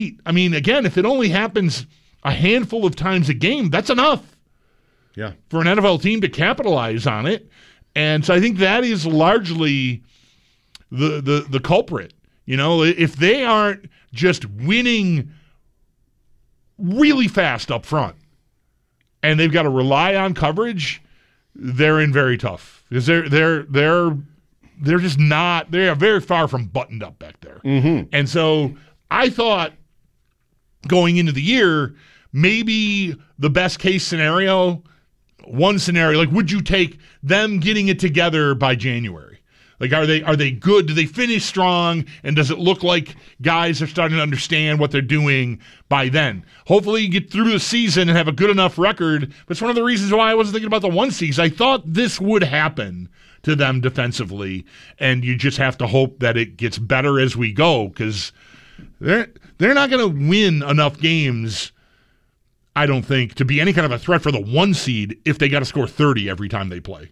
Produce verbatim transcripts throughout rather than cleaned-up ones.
I mean, again, if it only happens a handful of times a game, that's enough. Yeah. For an N F L team to capitalize on it. And so I think that is largely the the the culprit. You know, if they aren't just winning really fast up front and they've got to rely on coverage, they're in very tough. Because they're they're they're they're just not they are very far from buttoned up back there. Mm-hmm. And so I thought going into the year, maybe the best case scenario, one scenario, like would you take them getting it together by January? Like, are they are they good? Do they finish strong? And does it look like guys are starting to understand what they're doing by then? Hopefully you get through the season and have a good enough record. But it's one of the reasons why I wasn't thinking about the one seeds. I thought this would happen to them defensively, and you just have to hope that it gets better as we go, because they're, they're not going to win enough games, I don't think, to be any kind of a threat for the one seed if they got to score thirty every time they play.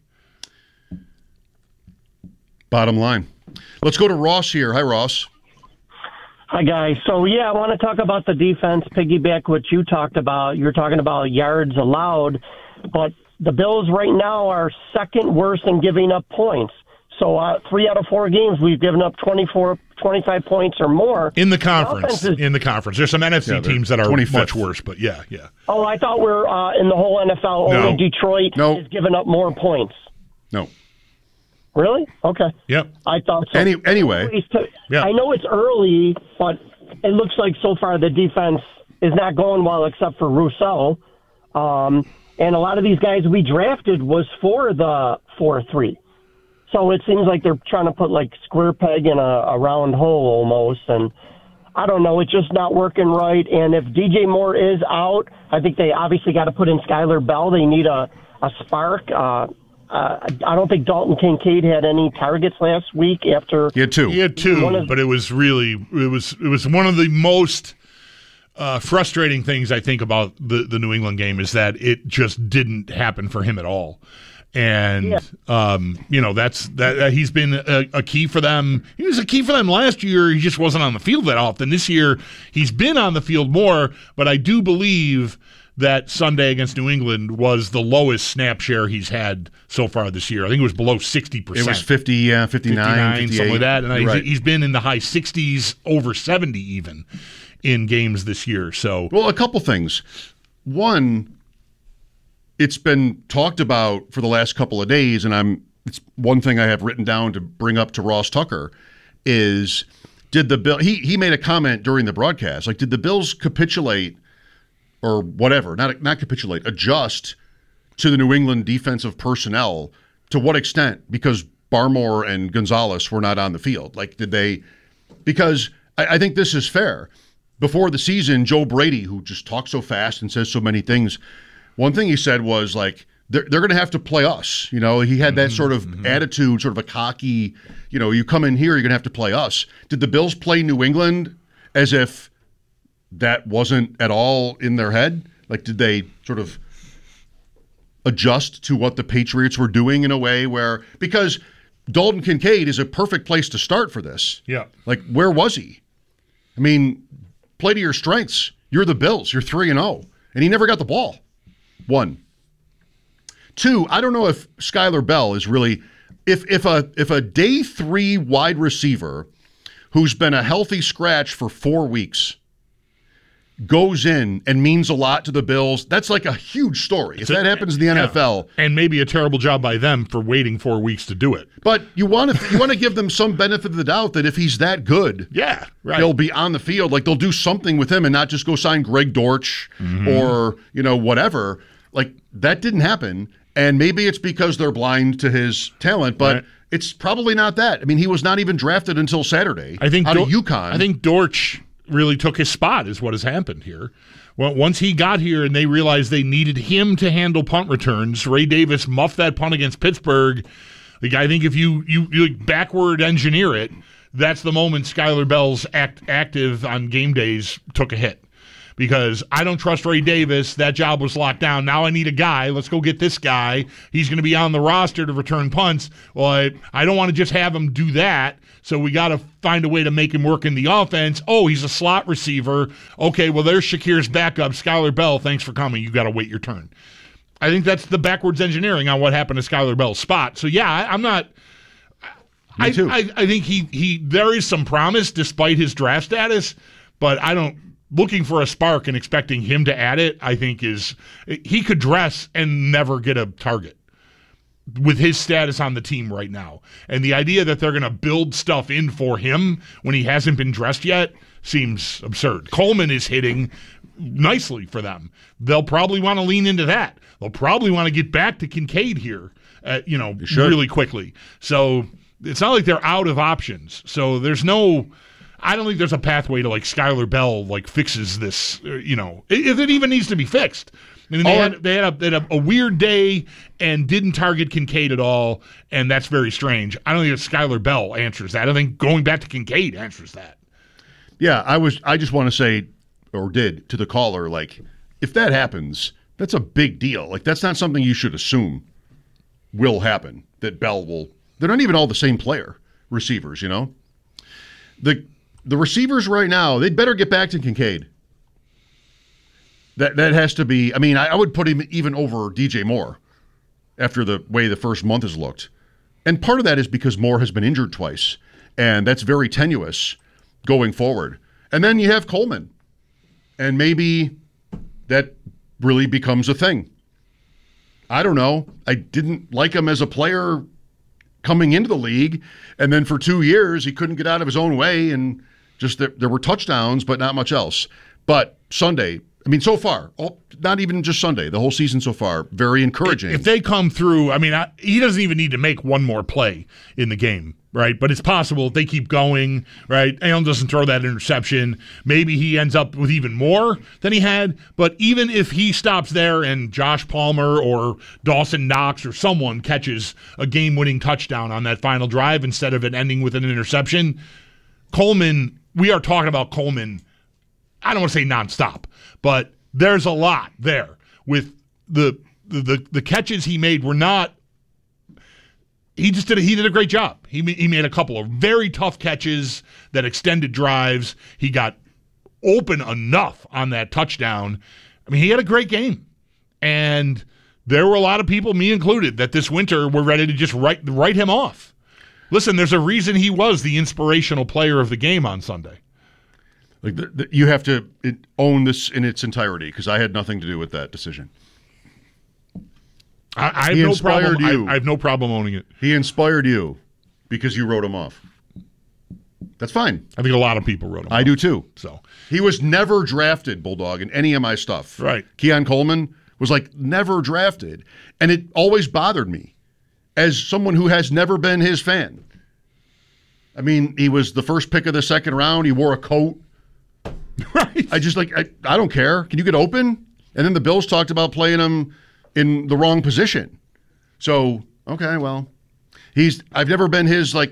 Bottom line. Let's go to Ross here. Hi, Ross. Hi, guys. So, yeah, I want to talk about the defense, piggyback what you talked about. You're talking about yards allowed, but the Bills right now are second worst in giving up points. So uh, three out of four games, we've given up twenty-four, twenty-five points or more. In the conference. The is, in the conference. There's some N F C yeah, teams that are twenty-fifth. Much worse, but yeah, yeah. Oh, I thought we're uh, in the whole N F L, only no. Detroit no. is giving up more points. No. Really? Okay. Yep. I thought so. Any, anyway. Yeah. I know it's early, but it looks like so far the defense is not going well except for Rousseau. Um, and a lot of these guys we drafted was for the four three. So it seems like they're trying to put like square peg in a, a round hole almost. And I don't know, it's just not working right. And if D J Moore is out, I think they obviously got to put in Skylar Bell. They need a, a spark. Uh, Uh, I don't think Dalton Kincaid had any targets last week after. He had two. He had two, of, but it was really it was it was one of the most uh, frustrating things I think about the, the New England game is that it just didn't happen for him at all. And yeah. um, you know that's that, that he's been a, a key for them. He was a key for them last year. He just wasn't on the field that often. This year he's been on the field more, but I do believe that Sunday against New England was the lowest snap share he's had so far this year. I think it was below sixty percent. It was fifty, yeah, fifty-nine, fifty-nine, something like that. And I, right. he's been in the high sixties, over seventy even, in games this year. So, well, a couple things. One, it's been talked about for the last couple of days, and I'm it's one thing I have written down to bring up to Ross Tucker is did the Bill he he made a comment during the broadcast, like did the Bills capitulate or whatever, not not capitulate, adjust to the New England defensive personnel? To what extent? Because Barmore and Gonzalez were not on the field. Like, did they? Because I, I think this is fair. Before the season, Joe Brady, who just talks so fast and says so many things, one thing he said was like, they're, they're going to have to play us. You know, he had that mm-hmm, sort of mm-hmm. attitude, sort of a cocky, you know, you come in here, you're going to have to play us. Did the Bills play New England as if that wasn't at all in their head? Like, did they sort of adjust to what the Patriots were doing in a way where, because Dalton Kincaid is a perfect place to start for this. Yeah. Like, where was he? I mean, play to your strengths. You're the Bills. You're three and oh. And he never got the ball. One. Two, I don't know if Skylar Bell is really, if if a if a day three wide receiver who's been a healthy scratch for four weeks goes in and means a lot to the Bills, that's like a huge story. If that happens in the N F L. Yeah. And maybe a terrible job by them for waiting four weeks to do it. But you want to you want to give them some benefit of the doubt that if he's that good, yeah, right. he'll be on the field. Like, they'll do something with him and not just go sign Greg Dortch mm-hmm. or, you know, whatever. Like, that didn't happen. And maybe it's because they're blind to his talent, but right. it's probably not that. I mean, he was not even drafted until Saturday I think out Do- of UConn. I think Dortch really took his spot is what has happened here. Well, once he got here and they realized they needed him to handle punt returns, Ray Davis muffed that punt against Pittsburgh. Like, I think if you, you, you backward engineer it, that's the moment Skylar Bell's act, active on game days took a hit. because I don't trust Ray Davis. That job was locked down. Now I need a guy. Let's go get this guy. He's going to be on the roster to return punts. Well, I, I don't want to just have him do that, so we got to find a way to make him work in the offense. Oh, he's a slot receiver. Okay, well, there's Shakir's backup, Skylar Bell. Thanks for coming. You got to wait your turn. I think that's the backwards engineering on what happened to Skylar Bell's spot. So, yeah, I, I'm not – I, I, I think he, he there is some promise despite his draft status, but I don't looking for a spark and expecting him to add it, I think is he could dress and never get a target with his status on the team right now. And the idea that they're going to build stuff in for him when he hasn't been dressed yet seems absurd. Coleman is hitting nicely for them. They'll probably want to lean into that. They'll probably want to get back to Kincaid here, uh, you know, really quickly. So it's not like they're out of options. So there's no – I don't think there's a pathway to, like, Skylar Bell, like, fixes this, uh, you know, if it even needs to be fixed. I mean, they, Oh, had, they, had, a, they had a, a weird day and didn't target Kincaid at all, and that's very strange. I don't think that Skylar Bell answers that. I don't think going back to Kincaid answers that. Yeah, I was. I just want to say, or did, to the caller, like, if that happens, that's a big deal. Like, that's not something you should assume will happen, that Bell will – they're not even all the same player, receivers, you know? The the receivers right now, they'd better get back to Kincaid. That that has to be – I mean, I, I would put him even over D J Moore after the way the first month has looked. And part of that is because Moore has been injured twice, and that's very tenuous going forward. And then you have Coleman, and maybe that really becomes a thing. I don't know. I didn't like him as a player coming into the league, and then for two years he couldn't get out of his own way, and just there, there were touchdowns, but not much else. But Sunday, I mean, so far, all, not even just Sunday, the whole season so far, very encouraging. If they come through, I mean, I, he doesn't even need to make one more play in the game, right? But it's possible if they keep going, right? Allen doesn't throw that interception. Maybe he ends up with even more than he had. But even if he stops there and Josh Palmer or Dawson Knox or someone catches a game-winning touchdown on that final drive instead of it ending with an interception, Coleman, we are talking about Coleman, I don't want to say nonstop, but there's a lot there with the the the catches he made were not. He just did a, he did a great job. He he made a couple of very tough catches that extended drives. He got open enough on that touchdown. I mean, he had a great game, and there were a lot of people, me included, that this winter were ready to just write write him off. Listen, there's a reason he was the inspirational player of the game on Sunday. Like the, the, you have to it, own this in its entirety, because I had nothing to do with that decision. I, I have He no inspired problem. you. I, I have no problem owning it. He inspired you because you wrote him off. That's fine. I think a lot of people wrote him. I off. do too. So He was never drafted, Bulldog, in any of my stuff. Right. Keon Coleman was like never drafted, and it always bothered me as someone who has never been his fan. I mean, he was the first pick of the second round. He wore a coat. right. I just like, I, I don't care. Can you get open? And then the Bills talked about playing him in the wrong position. So, okay, well, he's, I've never been his like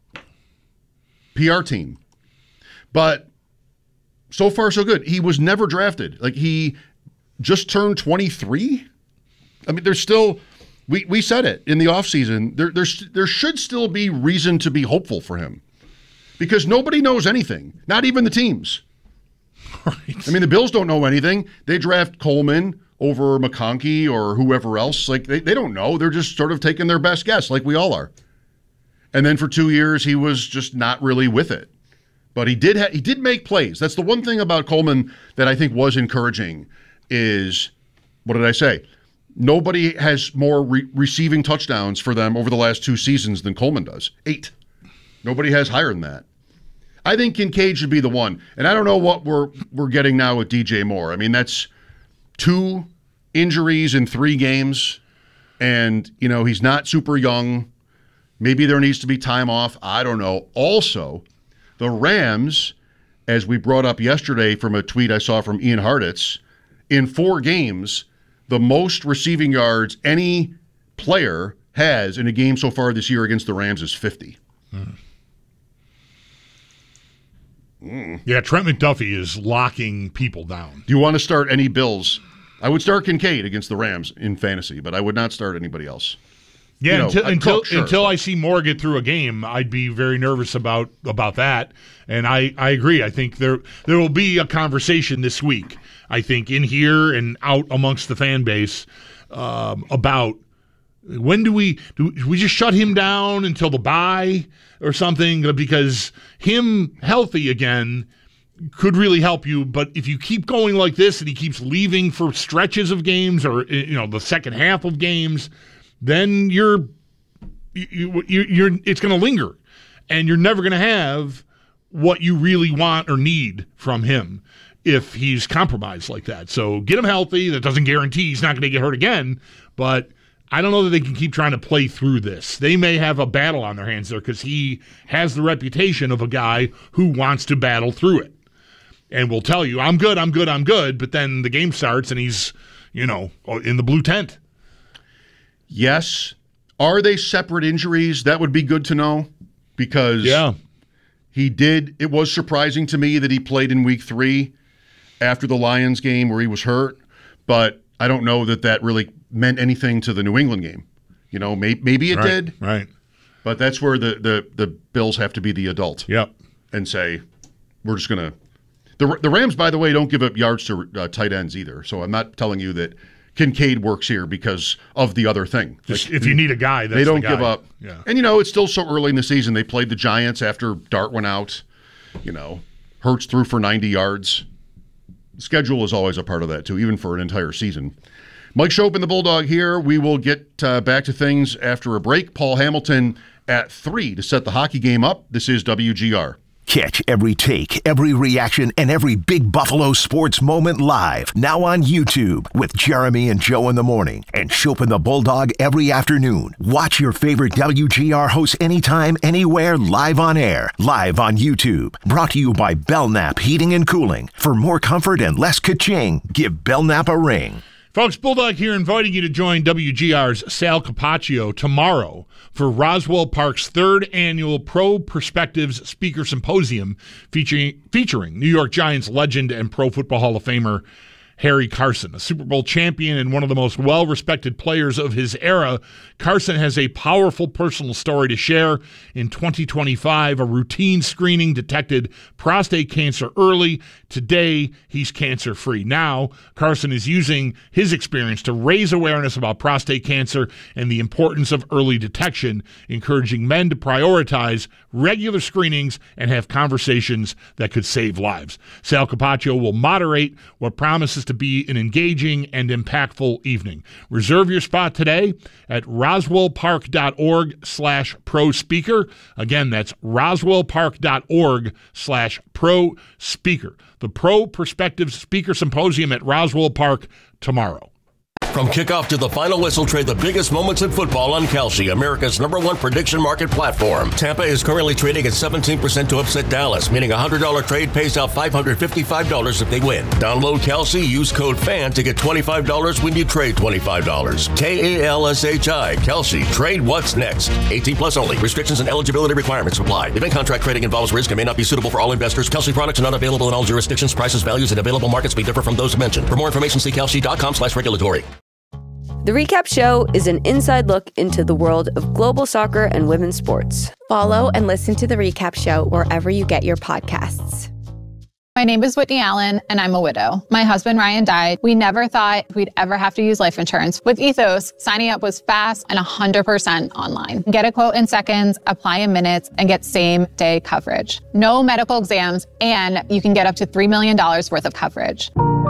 P R team, but so far so good. He was never drafted. Like he just turned twenty-three. I mean, there's still, we, we said it in the offseason, there, there's, there should still be reason to be hopeful for him because nobody knows anything, not even the teams. Right. I mean, the Bills don't know anything. They draft Coleman over McConkey or whoever else. Like, they, they don't know. They're just sort of taking their best guess, like we all are. And then for two years, he was just not really with it. But he did ha- he did make plays. That's the one thing about Coleman that I think was encouraging is, what did I say? Nobody has more re- receiving touchdowns for them over the last two seasons than Coleman does. Eight. Nobody has higher than that. I think Kincaid should be the one. And I don't know what we're we're getting now with D J Moore. I mean, that's two injuries in three games. And, you know, he's not super young. Maybe there needs to be time off. I don't know. Also, the Rams, as we brought up yesterday from a tweet I saw from Ian Hartitz, in four games, the most receiving yards any player has in a game so far this year against the Rams is fifty. Hmm. Mm. Yeah, Trent McDuffie is locking people down. Do you want to start any Bills? I would start Kincaid against the Rams in fantasy, but I would not start anybody else. Yeah, You know, until I'd until, cook, sure, until but- I see Moore get through a game, I'd be very nervous about about that. And I, I agree. I think there there will be a conversation this week, I think, in here and out amongst the fan base um, about when do we do we just shut him down until the bye or something, because him healthy again could really help you. But if you keep going like this and he keeps leaving for stretches of games or, you know, the second half of games, then you're you, you, you're it's going to linger, and you're never going to have what you really want or need from him if he's compromised like that. So get him healthy. That doesn't guarantee he's not going to get hurt again, but I don't know that they can keep trying to play through this. They may have a battle on their hands there because he has the reputation of a guy who wants to battle through it and will tell you, I'm good, I'm good, I'm good, but then the game starts and he's, you know, in the blue tent. Yes. Are they separate injuries? That would be good to know, because Yeah. he did. It was surprising to me that he played in week three after the Lions game where he was hurt, but I don't know that that really meant anything to the New England game. You know, may, maybe it Right, did, right. but that's where the, the, the Bills have to be the adult Yep. and say, we're just going to. The, the Rams, by the way, don't give up yards to uh, tight ends either. So I'm not telling you that Kincaid works here because of the other thing. Just Like, if you need a guy, that's they don't the guy. give up. Yeah. And, you know, it's still so early in the season. They played the Giants after Dart went out. You know, Hurts threw for ninety yards. The schedule is always a part of that, too, even for an entire season. Mike Schopp and the Bulldog here. We will get uh, back to things after a break. Paul Hamilton at three to set the hockey game up. This is W G R. Catch every take, every reaction, and every big Buffalo sports moment live. Now on YouTube with Jeremy and Joe in the morning and Schopp and the Bulldog every afternoon. Watch your favorite W G R hosts anytime, anywhere, live on air. Live on YouTube. Brought to you by Belknap Heating and Cooling. For more comfort and less ka-ching, give Belknap a ring. Folks, Bulldog here inviting you to join W G R's Sal Capaccio tomorrow for Roswell Park's third annual Pro Perspectives Speaker Symposium featuring, featuring New York Giants legend and Pro Football Hall of Famer Harry Carson, a Super Bowl champion and one of the most well-respected players of his era. Carson has a powerful personal story to share. In twenty twenty-five, a routine screening detected prostate cancer early. Today, he's cancer-free. Now, Carson is using his experience to raise awareness about prostate cancer and the importance of early detection, encouraging men to prioritize regular screenings and have conversations that could save lives. Sal Capaccio will moderate what promises to be an engaging and impactful evening. Reserve your spot today at roswellpark.org slash pro speaker. Again, that's roswellpark.org slash pro speaker. The Pro Perspectives Speaker Symposium at Roswell Park tomorrow. From kickoff to the final whistle, trade the biggest moments in football on Kalshi, America's number one prediction market platform. Tampa is currently trading at seventeen percent to upset Dallas, meaning a one hundred dollars trade pays out five hundred fifty-five dollars if they win. Download Kalshi, use code FAN to get twenty-five dollars when you trade twenty-five dollars. K A L S H I, Kalshi. Trade what's next. eighteen plus only. Restrictions and eligibility requirements apply. Event contract trading involves risk and may not be suitable for all investors. Kalshi products are not available in all jurisdictions. Prices, values, and available markets may differ from those mentioned. For more information, see kalshi.com slash regulatory. The Recap Show is an inside look into the world of global soccer and women's sports. Follow and listen to The Recap Show wherever you get your podcasts. My name is Whitney Allen, and I'm a widow. My husband, Ryan, died. We never thought we'd ever have to use life insurance. With Ethos, signing up was fast and one hundred percent online. Get a quote in seconds, apply in minutes, and get same-day coverage. No medical exams, and you can get up to three million dollars worth of coverage.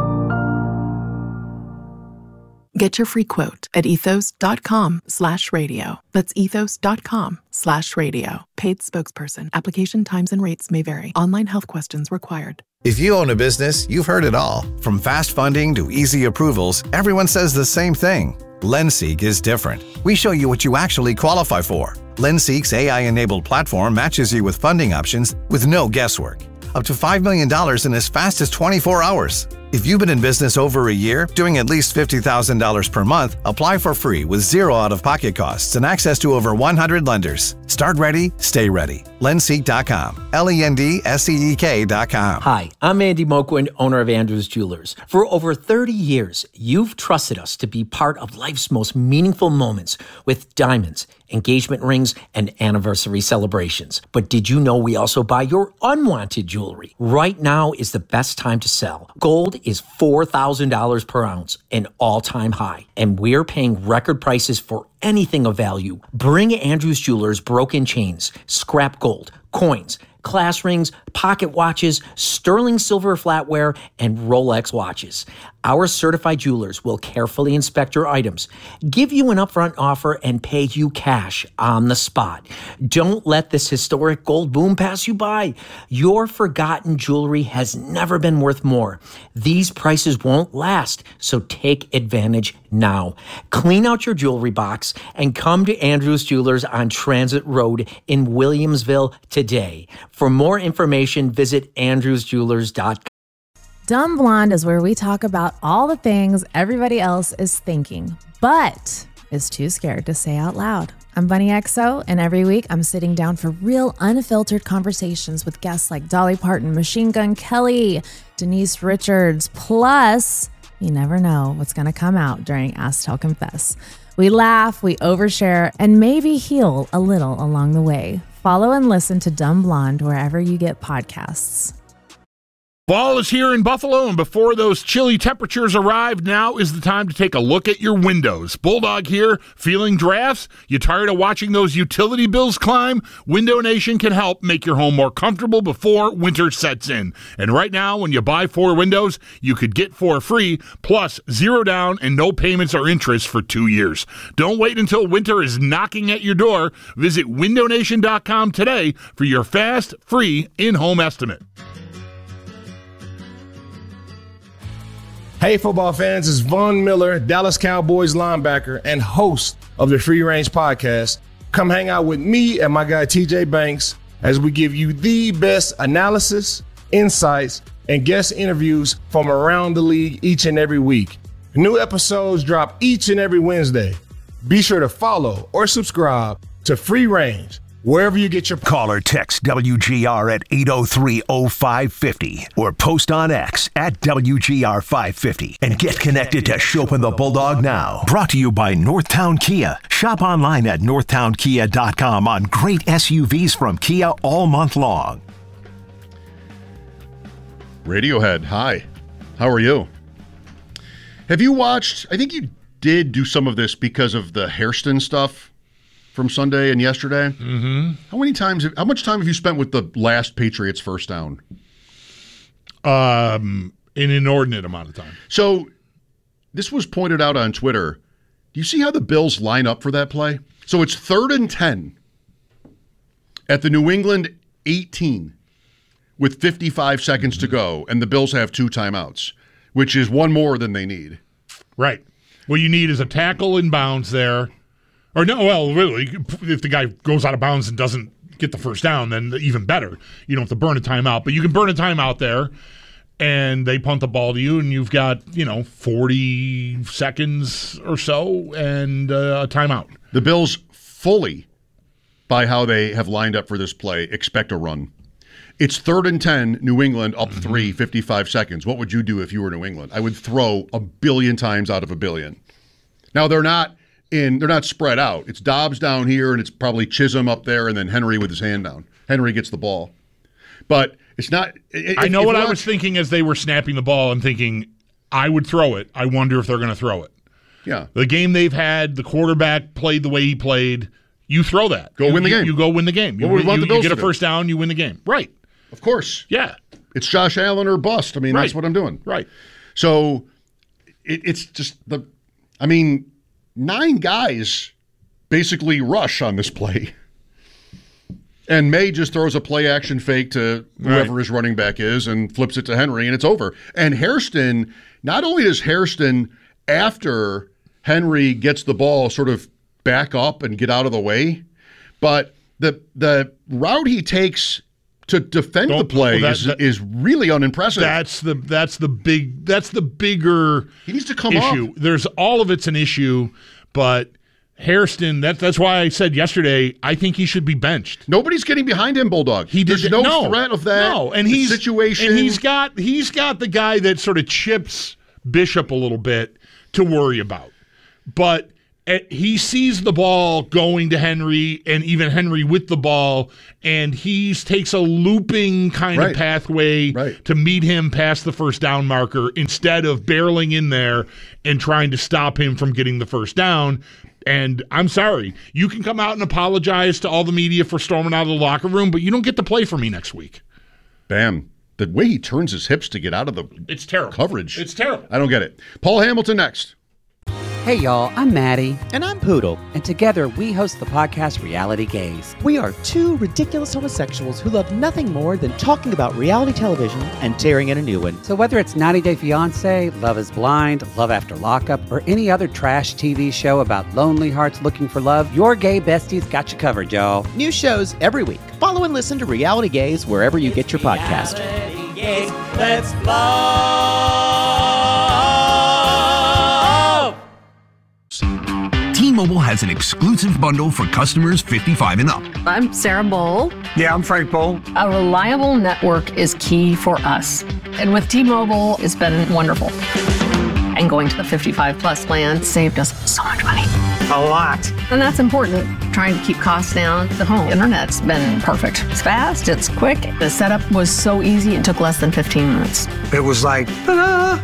Get your free quote at ethos.com slash radio. That's ethos.com slash radio. Paid spokesperson. Application times and rates may vary. Online health questions required. If you own a business, you've heard it all. From fast funding to easy approvals, everyone says the same thing. LendSeek is different. We show you what you actually qualify for. LendSeek's A I-enabled platform matches you with funding options with no guesswork. Up to five million dollars in as fast as twenty-four hours. If you've been in business over a year, doing at least fifty thousand dollars per month, apply for free with zero out-of-pocket costs and access to over one hundred lenders. Start ready, stay ready. lenseek dot com. L E N D S E E K dot com. Hi, I'm Andy Moquin, owner of Andrews Jewelers. For over thirty years, you've trusted us to be part of life's most meaningful moments with diamonds, engagement rings, and anniversary celebrations. But did you know we also buy your unwanted jewelry? Right now is the best time to sell. Gold is four thousand dollars per ounce, an all-time high, and we're paying record prices for anything of value. Bring Andrews Jewelers broken chains, scrap gold, coins, class rings, pocket watches, sterling silver flatware, and Rolex watches. Our certified jewelers will carefully inspect your items, give you an upfront offer, and pay you cash on the spot. Don't let this historic gold boom pass you by. Your forgotten jewelry has never been worth more. These prices won't last, so take advantage now. Clean out your jewelry box and come to Andrews Jewelers on Transit Road in Williamsville today. For more information, visit andrews jewelers dot com. Dumb Blonde is where we talk about all the things everybody else is thinking, but is too scared to say out loud. I'm Bunny X O, and every week I'm sitting down for real, unfiltered conversations with guests like Dolly Parton, Machine Gun Kelly, Denise Richards, plus you never know what's going to come out during Ask Tell Confess. We laugh, we overshare, and maybe heal a little along the way. Follow and listen to Dumb Blonde wherever you get podcasts. Fall is here in Buffalo, and before those chilly temperatures arrive, now is the time to take a look at your windows. Bulldog here, feeling drafts? You tired of watching those utility bills climb? Window Nation can help make your home more comfortable before winter sets in. And right now, when you buy four windows, you could get four free, plus zero down and no payments or interest for two years. Don't wait until winter is knocking at your door. Visit window nation dot com today for your fast, free in-home estimate. Hey, football fans, it's Von Miller, Dallas Cowboys linebacker and host of the Free Range Podcast. Come hang out with me and my guy T J Banks as we give you the best analysis, insights, and guest interviews from around the league each and every week. New episodes drop each and every Wednesday. Be sure to follow or subscribe to Free Range wherever you get your... Call or text W G R at eight oh three oh five five oh or post on X at W G R five fifty and get connected to Chopin the Bulldog now. Brought to you by Northtown Kia. Shop online at northtown kia dot com on great S U Vs from Kia all month long. Radiohead, hi. How are you? Have you watched, I think you did do some of this because of the Hairston stuff from Sunday and yesterday. Mm-hmm. How many times, have, how much time have you spent with the last Patriots first down? Um, an inordinate amount of time. So this was pointed out on Twitter. Do you see how the Bills line up for that play? So it's third and ten at the New England eighteen with fifty-five seconds to go, and the Bills have two timeouts, which is one more than they need. Right. What you need is a tackle in bounds there. Or no, well, really, if the guy goes out of bounds and doesn't get the first down, then even better. You don't have to burn a timeout, but you can burn a timeout there, and they punt the ball to you, and you've got, you know, forty seconds or so and uh, a timeout. The Bills fully, by how they have lined up for this play, expect a run. It's third and ten, New England up mm-hmm. three, fifty-five seconds. What would you do if you were New England? I would throw a billion times out of a billion. Now, they're not in, they're not spread out. It's Dobbs down here, and it's probably Chisholm up there, and then Henry with his hand down. Henry gets the ball. But it's not... If, I know what I was thinking as they were snapping the ball. I'm thinking, I would throw it. I wonder if they're going to throw it. Yeah. The game they've had, the quarterback played the way he played. You throw that. Go you, win the you, game. You go win the game. You, what would we want you, the Bills you get to a do? first down, you win the game. Right. Of course. Yeah. It's Josh Allen or bust. I mean, right. that's what I'm doing. Right. So it, it's just the... I mean... Nine guys basically rush on this play. And May just throws a play-action fake to whoever right. his running back is and flips it to Henry, and it's over. And Hairston, not only does Hairston, after Henry gets the ball, sort of back up and get out of the way, but the the route he takes to defend Don't, the play well, that, is, that, is really unimpressive. That's the that's the big that's the bigger he needs to come issue. up. There's all of it's an issue, but Hairston, that, that's why I said yesterday, I think he should be benched. Nobody's getting behind him, Bulldog. He There's did, no, no threat of that. No, and the he's situation. And he's got he's got the guy that sort of chips Bishop a little bit to worry about. But he sees the ball going to Henry, and even Henry with the ball, and he takes a looping kind right. of pathway right. to meet him past the first down marker instead of barreling in there and trying to stop him from getting the first down. And I'm sorry, you can come out and apologize to all the media for storming out of the locker room, but you don't get to play for me next week. Bam. The way he turns his hips to get out of the it's terrible. coverage. It's terrible. I don't get it. Paul Hamilton next. Hey y'all, I'm Maddie. And I'm Poodle. And together we host the podcast Reality Gaze. We are two ridiculous homosexuals who love nothing more than talking about reality television and tearing in a new one. So whether it's ninety day fiancé, Love is Blind, Love After Lockup, or any other trash T V show about lonely hearts looking for love, your gay besties got you covered, y'all. New shows every week. Follow and listen to Reality Gaze wherever you get your podcast. Gaze, let's love. T-Mobile has an exclusive bundle for customers fifty-five and up. I'm Sarah Bowl. Yeah, I'm Frank Bowl. A reliable network is key for us. And with T-Mobile, it's been wonderful. And going to the fifty-five plus plan saved us so much money. A lot. And that's important. Trying to keep costs down. The home internet's been perfect. It's fast, it's quick. The setup was so easy, it took less than fifteen minutes. It was like, ta-da!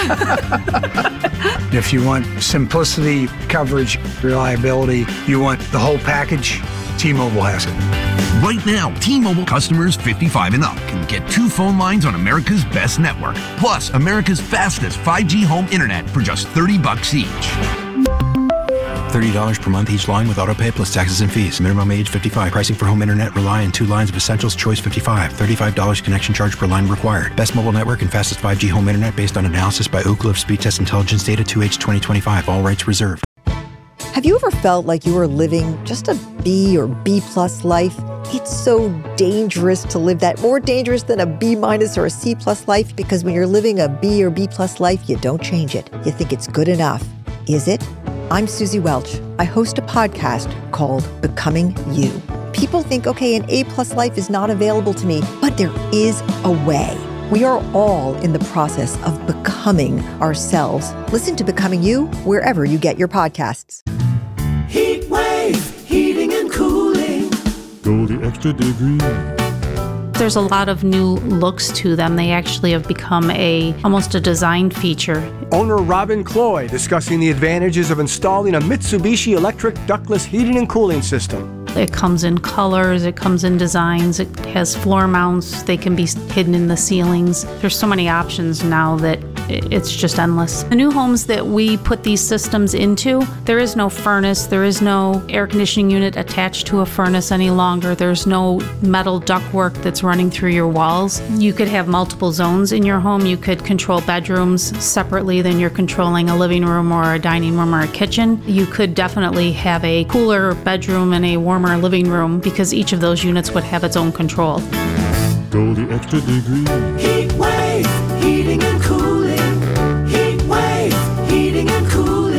If you want simplicity, coverage, reliability, you want the whole package, T-Mobile has it. Right now, T-Mobile customers fifty-five and up can get two phone lines on America's best network, plus America's fastest five G home internet for just thirty bucks each. thirty dollars per month each line with autopay plus taxes and fees. Minimum age fifty-five. Pricing for home internet rely on two lines of Essentials Choice fifty-five. thirty-five dollars connection charge per line required. Best mobile network and fastest five G home internet based on analysis by Ookla of Speed Test Intelligence Data two H twenty twenty-five. All rights reserved. Have you ever felt like you were living just a B or B plus life? It's so dangerous to live that, more dangerous than a B minus or a C plus life, because when you're living a B or B plus life, you don't change it. You think it's good enough. Is it? I'm Susie Welch. I host a podcast called Becoming You. People think, okay, an A plus life is not available to me, but there is a way. We are all in the process of becoming ourselves. Listen to Becoming You wherever you get your podcasts. Heat wave, heating and cooling. Go the extra degree. There's a lot of new looks to them. They actually have become a almost a design feature. Owner Robin Cloy discussing the advantages of installing a Mitsubishi electric ductless heating and cooling system. It comes in colors, it comes in designs, it has floor mounts, they can be hidden in the ceilings. There's so many options now that it's just endless. The new homes that we put these systems into, there is no furnace, there is no air conditioning unit attached to a furnace any longer, there's no metal ductwork that's running through your walls. You could have multiple zones in your home, you could control bedrooms separately than you're controlling a living room or a dining room or a kitchen. You could definitely have a cooler bedroom and a warmer living room because each of those units would have its own control. Go the extra degree. Heat wave, heating and cooling. Heat wave, heating and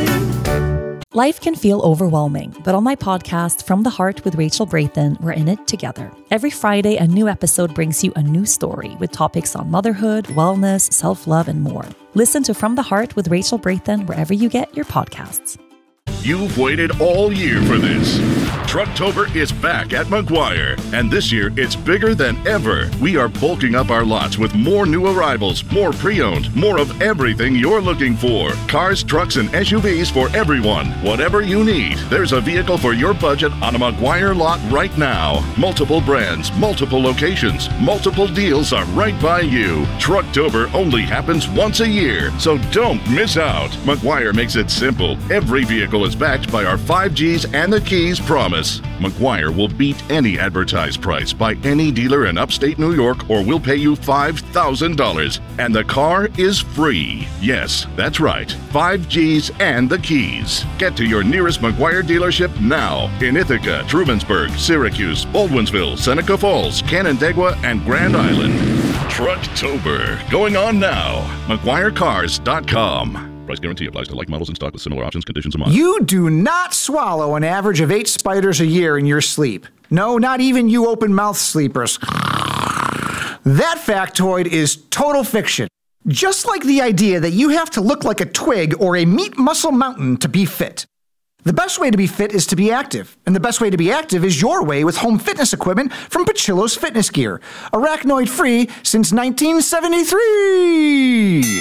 cooling. Life can feel overwhelming, but on my podcast, From the Heart with Rachel Brathen, we're in it together. Every Friday, a new episode brings you a new story with topics on motherhood, wellness, self-love, and more. Listen to From the Heart with Rachel Brathen wherever you get your podcasts. You've waited all year for this. Trucktober is back at Maguire, and this year it's bigger than ever. We are bulking up our lots with more new arrivals, more pre-owned, more of everything you're looking for. Cars, trucks, and S U Vs for everyone. Whatever you need, there's a vehicle for your budget on a Maguire lot right now. Multiple brands, multiple locations, multiple deals are right by you. Trucktober only happens once a year, so don't miss out. Maguire makes it simple. Every vehicle is backed by our five Gs and the Keys promise. Maguire will beat any advertised price by any dealer in upstate New York, or we'll pay you five thousand dollars. And the car is free. Yes, that's right. five Gs and the Keys. Get to your nearest Maguire dealership now in Ithaca, Trumansburg, Syracuse, Baldwinsville, Seneca Falls, Canandaigua, and Grand Island. Trucktober going on now. Maguire Cars dot com. Price guarantee applies to like models in stock with similar options, conditions, and models. You do not swallow an average of eight spiders a year in your sleep. No, not even you open-mouth sleepers. That factoid is total fiction. Just like the idea that you have to look like a twig or a meat muscle mountain to be fit. The best way to be fit is to be active, and the best way to be active is your way with home fitness equipment from Pachillo's Fitness Gear. Arachnoid-free since nineteen seventy-three!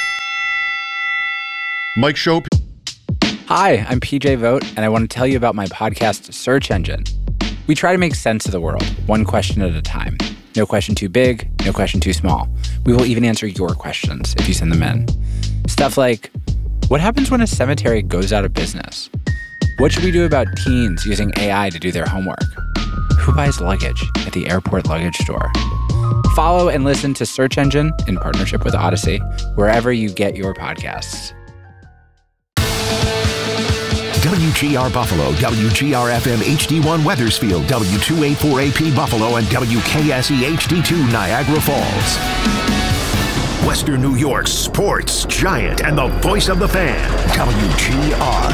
Mike Show. Hi, I'm P J Vogt, and I want to tell you about my podcast, Search Engine. We try to make sense of the world, one question at a time. No question too big, no question too small. We will even answer your questions if you send them in. Stuff like, what happens when a cemetery goes out of business? What should we do about teens using A I to do their homework? Who buys luggage at the airport luggage store? Follow and listen to Search Engine in partnership with Odyssey, wherever you get your podcasts. W G R Buffalo, W G R F M H D one Weathersfield, W two eighty-four A P Buffalo, and W K S E H D two Niagara Falls. Western New York's sports giant and the voice of the fan, W G R.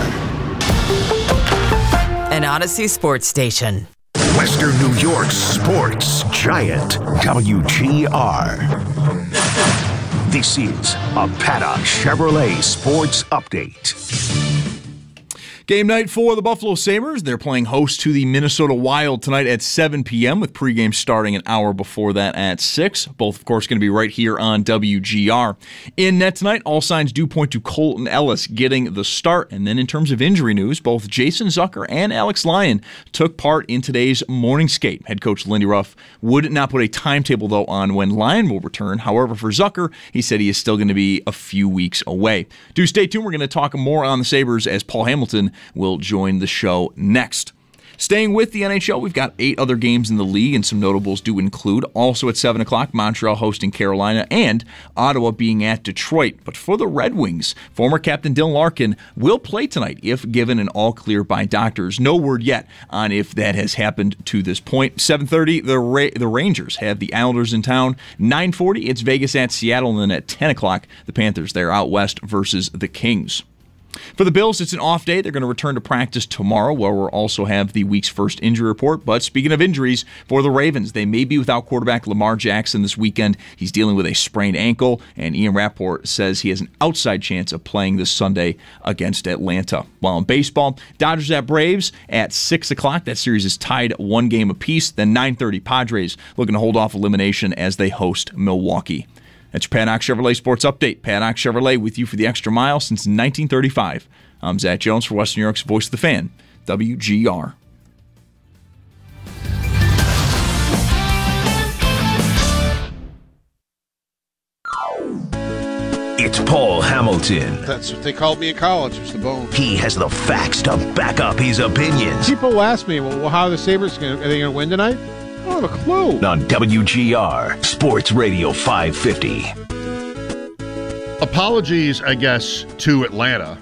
An Odyssey sports station. Western New York's sports giant, W G R. This is a Paddock Chevrolet Sports Update. Game night for the Buffalo Sabres. They're playing host to the Minnesota Wild tonight at seven p.m. with pregame starting an hour before that at six. Both, of course, going to be right here on W G R. In net tonight, all signs do point to Colton Ellis getting the start. And then in terms of injury news, both Jason Zucker and Alex Lyon took part in today's morning skate. Head coach Lindy Ruff would not put a timetable, though, on when Lyon will return. However, for Zucker, he said he is still going to be a few weeks away. Do stay tuned. We're going to talk more on the Sabres as Paul Hamilton will join the show next. Staying with the N H L, we've got eight other games in the league, and some notables do include, also at seven o'clock, Montreal hosting Carolina, and Ottawa being at Detroit. But for the Red Wings, former captain Dylan Larkin will play tonight if given an all-clear by doctors. No word yet on if that has happened to this point. seven thirty, the Ra- the Rangers have the Islanders in town. nine forty, it's Vegas at Seattle, and then at ten o'clock, the Panthers, they're out west versus the Kings. For the Bills, it's an off day. They're going to return to practice tomorrow, where we'll also have the week's first injury report. But speaking of injuries, for the Ravens, they may be without quarterback Lamar Jackson this weekend. He's dealing with a sprained ankle, and Ian Rappaport says he has an outside chance of playing this Sunday against Atlanta. While in baseball, Dodgers at Braves at six o'clock. That series is tied one game apiece. Then nine thirty, Padres looking to hold off elimination as they host Milwaukee. That's your Paddock Chevrolet Sports Update. Paddock Chevrolet with you for the extra mile since nineteen thirty-five. I'm Zach Jones for Western New York's Voice of the Fan, W G R. It's Paul Hamilton. That's what they called me in college, was the bone. He has the facts to back up his opinions. People ask me, well, how are the Sabres going to, are they going to win tonight? I don't have a clue. On W G R, Sports Radio five fifty. Apologies, I guess, to Atlanta,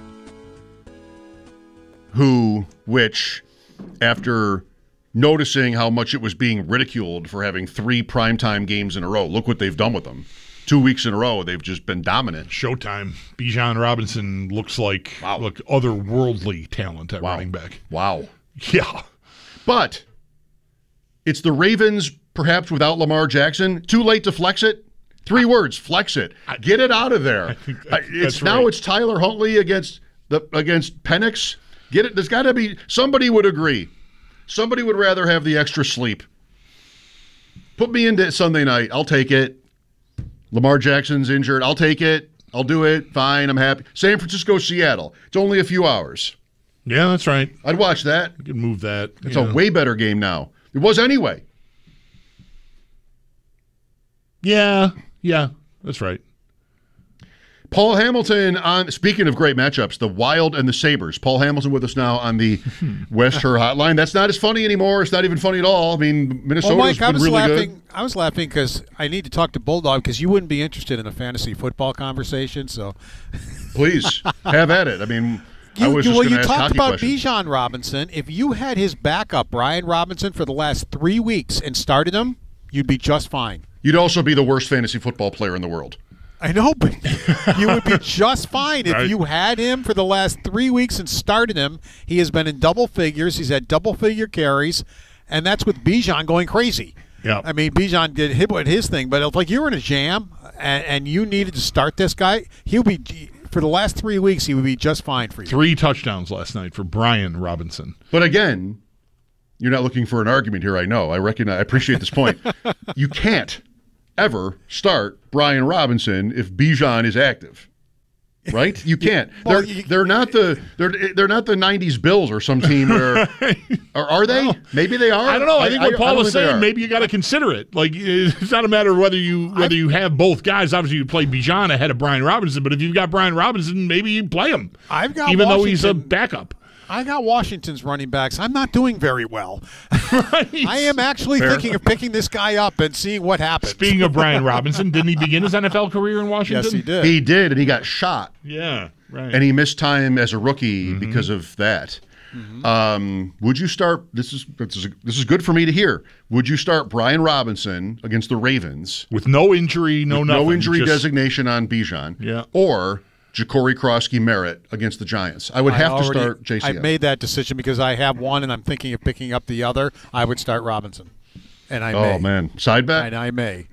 who, which, after noticing how much it was being ridiculed for having three primetime games in a row, look what they've done with them. Two weeks in a row, they've just been dominant. Showtime. Bijan Robinson looks like wow. look otherworldly talent at wow. running back. Wow. Yeah. But it's the Ravens, perhaps without Lamar Jackson. Too late to flex it? Three I, words, flex it. I, Get it out of there. That, it's Now right. it's Tyler Huntley against the against Penix. Get it. There's got to be, somebody would agree. Somebody would rather have the extra sleep. Put me into Sunday night. I'll take it. Lamar Jackson's injured. I'll take it. I'll do it. Fine. I'm happy. San Francisco, Seattle. It's only a few hours. Yeah, that's right. I'd watch that. You can move that. It's yeah. a way better game now. It was anyway. Yeah. Yeah, that's right. Paul Hamilton on, speaking of great matchups, the Wild and the Sabres. Paul Hamilton with us now on the West Her Hotline. That's not as funny anymore. It's not even funny at all. I mean, Minnesota's well, Mike, been I was really laughing, good. I was laughing because I need to talk to Bulldog because you wouldn't be interested in a fantasy football conversation. So, please have at it. I mean, you, I was you, just well, going you to ask talked hockey about questions. Bijan Robinson. If you had his backup, Brian Robinson, for the last three weeks and started him, you'd be just fine. You'd also be the worst fantasy football player in the world. I know, but you would be just fine if Right. you had him for the last three weeks and started him. He has been in double figures. He's had double-figure carries, and that's with Bijan going crazy. Yeah. I mean, Bijan did hit with his thing, but if like you were in a jam and, and you needed to start this guy, he would be for the last three weeks. He would be just fine for you. Three touchdowns last night for Brian Robinson. But again, you're not looking for an argument here. I know. I recognize. I appreciate this point. You can't ever start Brian Robinson if Bijan is active. Right? You can't. Well, they're you- they're not the they're they're not the nineties Bills or some team where or are they? Well, Maybe they are. I don't know. I think what I Paul don't was think they saying, are. maybe you got to consider it. Like, it's not a matter of whether you whether you have both guys. Obviously, you play Bijan ahead of Brian Robinson, but if you've got Brian Robinson, maybe you play him. I've got even though he's a Washington- backup. I got Washington's running backs. I'm not doing very well. Right. I am actually Fair. thinking of picking this guy up and seeing what happens. Speaking of Brian Robinson, didn't he begin his N F L career in Washington? Yes, he did. He did, and he got shot. Yeah, right. And he missed time as a rookie Mm-hmm. because of that. Um, would you start? This is this is this is good for me to hear. Would you start Brian Robinson against the Ravens with no injury, no with nothing, no injury just- designation on Bijan? Yeah. Or Ja'Cory Krosky Merritt against the Giants? I would I have to already- start J C M. I've made that decision because I have one and I'm thinking of picking up the other. I would start Robinson. And I oh may. man, side bet. And I may.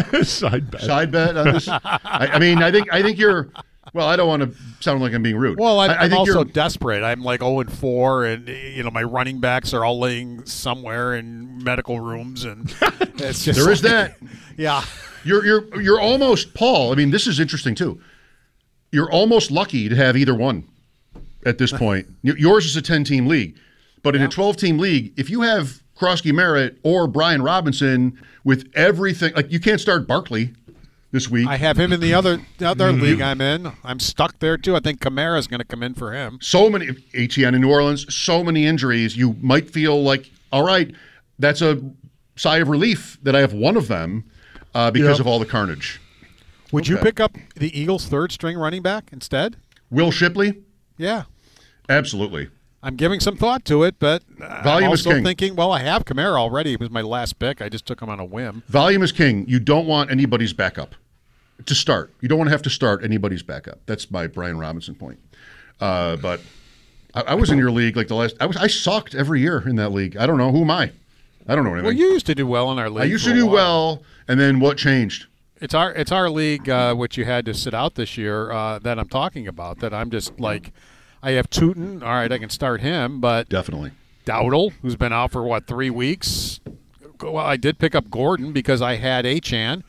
Side bet. Side bet on this. I, I mean, I think I think you're. Well, I don't want to sound like I'm being rude. Well, I'm, I, I I'm think also you're. desperate. I'm like oh and four, and you know my running backs are all laying somewhere in medical rooms, and it's just There is like- that. Yeah, You're you're you're almost Paul. I mean, this is interesting too. You're almost lucky to have either one at this point. Y- Yours is a ten-team league, but in a twelve-team league, if you have Krosky Merritt or Brian Robinson with everything, like you can't start Barkley this week. I have him in the other the other Mhm. league I'm in. I'm stuck there too. I think Kamara's going to come in for him. So many A T N in New Orleans, so many injuries. You might feel like, all right, that's a sigh of relief that I have one of them uh, because Yep. of all the carnage. Would you Okay. pick up the Eagles' third string running back instead? Will Shipley? Yeah. Absolutely. I'm giving some thought to it, but I'm Volume is also king. thinking, well, I have Kamara already. He was my last pick. I just took him on a whim. Volume is king. You don't want anybody's backup to start. You don't want to have to start anybody's backup. That's my Brian Robinson point. Uh, but I, I was in your league like the last. I was. I sucked every year in that league. I don't know who am I. I don't know anything. Well, you used to do well in our league. I used for to a do while. well, and then what changed? It's our it's our league, uh, which you had to sit out this year. Uh, that I'm talking about. That I'm just like, I have Tootin. All right, I can start him, but Definitely. Dowdle, who's been out for what three weeks. Well, I did pick up Gordon because I had Achan.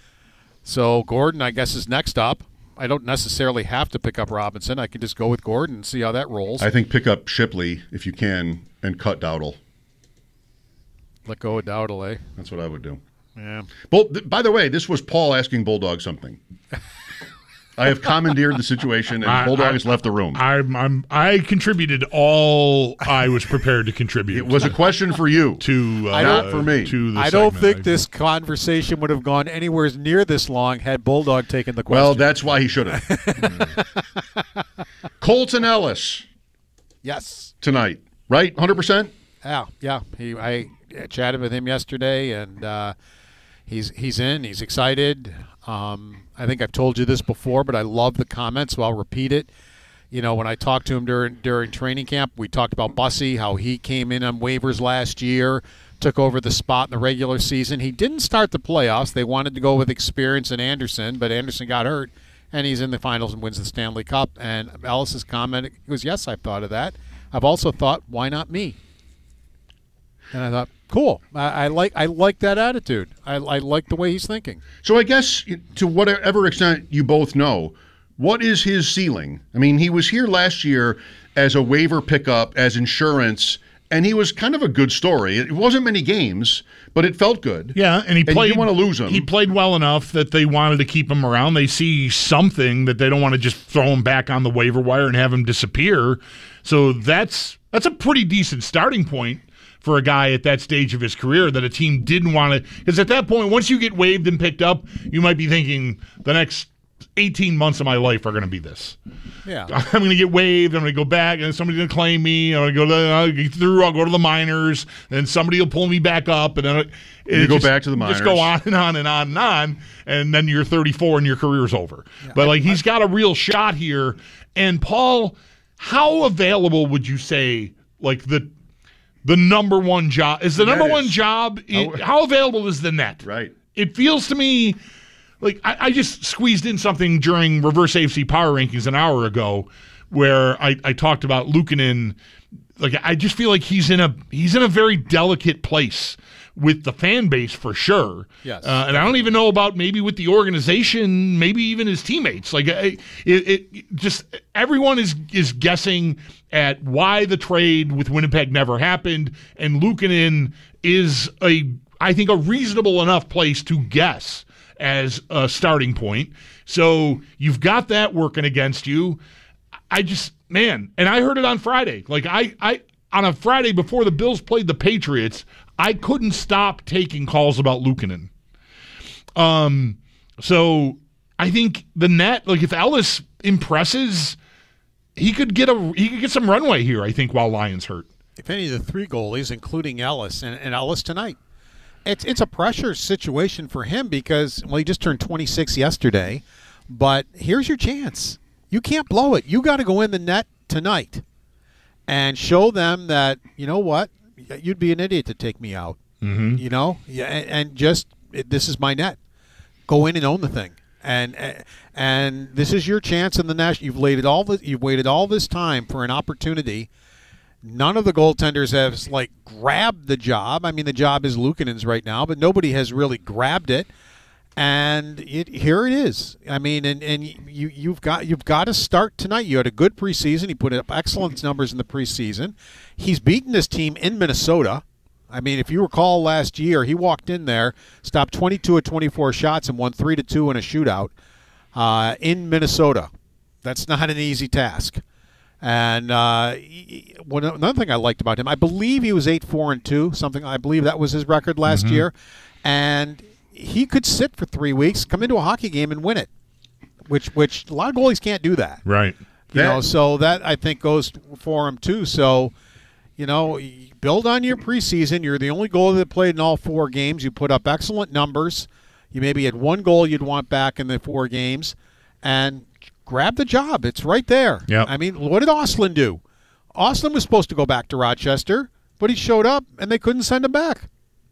So Gordon, I guess, is next up. I don't necessarily have to pick up Robinson. I can just go with Gordon and see how that rolls. I think pick up Shipley if you can and cut Dowdle. Let go of Dowdle, eh? That's what I would do. Yeah. Bull, th- by the way, this was Paul asking Bulldog something. I have commandeered the situation, and I- Bulldog I- has left the room. I'm, I'm, I contributed all I was prepared to contribute. It was a question for you, to uh, I not for me. To the I don't segment. think this conversation would have gone anywhere near this long had Bulldog taken the question. Well, that's why he should have. Colton Ellis yes. tonight, right? one hundred percent? Yeah, yeah. He, I chatted with him yesterday, and uh, he's he's in. He's excited. Um, I think I've told you this before, but I love the comments, so I'll repeat it. You know, when I talked to him during during training camp, we talked about Bussy, how he came in on waivers last year, took over the spot in the regular season. He didn't start the playoffs. They wanted to go with experience and Anderson, but Anderson got hurt, and he's in the finals and wins the Stanley Cup. And Ellis's comment was, yes, I've thought of that. I've also thought, why not me? And I thought, cool. I, I like I like that attitude. I, I like the way he's thinking. So I guess to whatever extent you both know, what is his ceiling? I mean, he was here last year as a waiver pickup, as insurance, and he was kind of a good story. It wasn't many games, but it felt good. Yeah, and he And you played. didn't want to lose him. He played well enough that they wanted to keep him around. They see something that they don't want to just throw him back on the waiver wire and have him disappear. So that's that's a pretty decent starting point for a guy at that stage of his career that a team didn't want to. Because at that point, once you get waived and picked up, you might be thinking the next eighteen months of my life are going to be this. Yeah. I'm going to get waived. I'm going to go back, and somebody's going to claim me. I'm going to go to, I'll get through. I'll go to the minors, and somebody will pull me back up, and then it, You it go just, back to the minors. Just go on and on and on and on, and then you're thirty-four and your career's over. Yeah, but like I, he's got a real shot here. And Paul, how available would you say like the the number one job is the number Net one is. job? How, how available is the net? Right. It feels to me. Like, I, I just squeezed in something during Reverse A F C Power Rankings an hour ago where I, I talked about Luukkonen. Like, I just feel like he's in a he's in a very delicate place with the fan base for sure. Yes. Uh, and I don't even know about maybe with the organization, maybe even his teammates. Like, it, it, it just everyone is is guessing at why the trade with Winnipeg never happened, and Luukkonen is a I think a reasonable enough place to guess as a starting point. So you've got that working against you. I just, man, and I heard it on Friday. Like I, I on a Friday before the Bills played the Patriots, I couldn't stop taking calls about Luukkonen. Um, so I think the net, like if Ellis impresses, he could get a he could get some runway here, I think, while Lyons hurt. If any of the three goalies, including Ellis and, and Ellis tonight, It's it's a pressure situation for him because, well, he just turned twenty-six yesterday, but here's your chance. You can't blow it. You got to go in the net tonight and show them that, you know what, you'd be an idiot to take me out. Mm-hmm. You know, yeah, and, and just it, this is my net. Go in and own the thing, and and this is your chance in the national. You've waited all the you've waited all this time for an opportunity. None of the goaltenders have, like, grabbed the job. I mean, the job is Luukkonen's right now, but nobody has really grabbed it. And it, here it is. I mean, and, and you, you've got you've got to start tonight. You had a good preseason. He put up excellent numbers in the preseason. He's beaten this team in Minnesota. I mean, if you recall last year, he walked in there, stopped twenty-two of twenty-four shots, and won three to two in a shootout uh, in Minnesota. That's not an easy task. And uh, one, another thing I liked about him, I believe he was eight four and two, something. I believe that was his record last Mm-hmm. year, and he could sit for three weeks, come into a hockey game, and win it. Which, which a lot of goalies can't do that. Right. You That- know, so that I think goes for him too. So, you know, build on your preseason. You're the only goalie that played in all four games. You put up excellent numbers. You maybe had one goal you'd want back in the four games, and grab the job. It's right there. Yep. I mean, what did Ostlund do? Ostlund was supposed to go back to Rochester, but he showed up, and they couldn't send him back.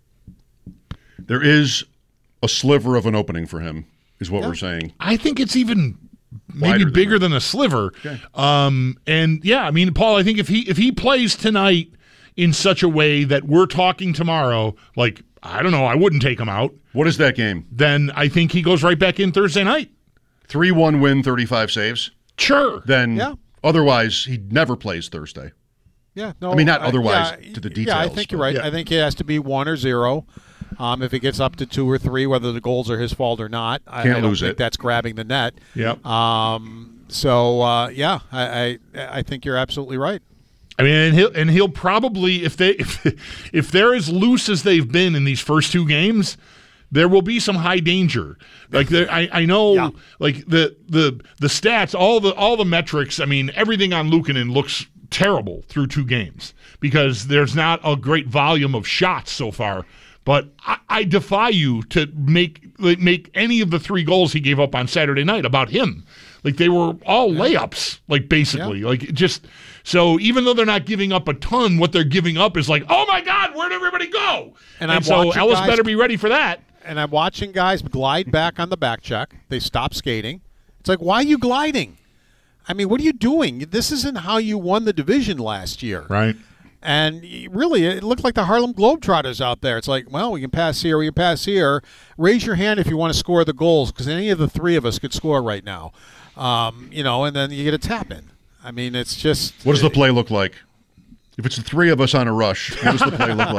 There is a sliver of an opening for him, is what Yeah. we're saying. I think it's even maybe Wider than bigger than a sliver. Okay. Um, and yeah, I mean, Paul, I think if he if he plays tonight in such a way that we're talking tomorrow, like I don't know, I wouldn't take him out. What is that game? Then I think he goes right back in Thursday night. three one win, thirty-five saves? Sure. Then Yeah. otherwise, he never plays Thursday. Yeah, no. I mean, not I- otherwise yeah, to the details. Yeah, I think you're right. but- I think it has to be one or zero. Um, if it gets up to two or three, whether the goals are his fault or not, I, Can't I don't lose think it. that's grabbing the net. Yep. Um, so uh, yeah, I, I I think you're absolutely right. I mean, and he'll and he'll probably if they if if they're as loose as they've been in these first two games, there will be some high danger. Like there, I I know Yeah. like the the the stats, all the all the metrics. I mean, everything on Luukkonen looks terrible through two games because there's not a great volume of shots so far. But I, I defy you to make like, make any of the three goals he gave up on Saturday night about him. Like they were all layups, like basically, like it just. So even though they're not giving up a ton, what they're giving up is like, oh my God, where'd everybody go? And And, I'm so watching Ellis guys- better be ready for that. And I'm watching guys glide back on the back check. They stop skating. It's like, why are you gliding? I mean, what are you doing? This isn't how you won the division last year. Right. And really, it looked like the Harlem Globetrotters out there. It's like, well, we can pass here, we can pass here. Raise your hand if you want to score the goals, because any of the three of us could score right now. Um, you know, and then you get a tap in. I mean, it's just. What does the play look like? If it's the three of us on a rush, what does the play look